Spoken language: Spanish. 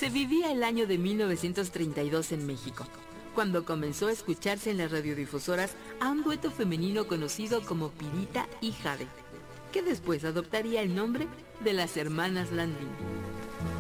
Se vivía el año de 1932 en México, cuando comenzó a escucharse en las radiodifusoras a un dueto femenino conocido como Pirita y Jade, que después adoptaría el nombre de las hermanas Landín.